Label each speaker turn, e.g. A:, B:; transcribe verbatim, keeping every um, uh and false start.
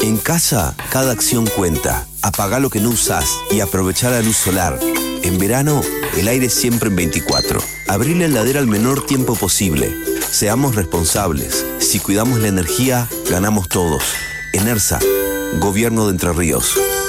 A: En casa, cada acción cuenta. Apagá lo que no usás y aprovechá la luz solar. En verano, el aire siempre en veinticuatro. Abrí la heladera al menor tiempo posible. Seamos responsables. Si cuidamos la energía, ganamos todos. ENERSA, Gobierno de Entre Ríos.